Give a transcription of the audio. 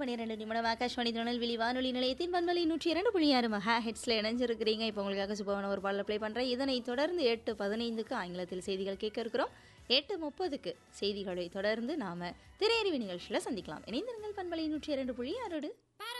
12 ஆகாஷ்வாணி திருநெல்வேலி வானொலி நிலையத்தின் பண்பலை 102.6 மெகா ஹெட்ஸ்ல இணைஞ்சிருக்கிறீங்க. இப்போ உங்களுக்காக சூப்பரான ஒரு பாடலை ப்ளே பண்ணுறேன். இதனை தொடர்ந்து 8:15க்கு ஆங்கிலத்தில் செய்திகள் கேட்க இருக்கிறோம். 8:30க்கு செய்திகளை தொடர்ந்து நாம திரையறிவு நிகழ்ச்சியில் சந்திக்கலாம். இணைந்திருங்கள் பண்பலை 102.6.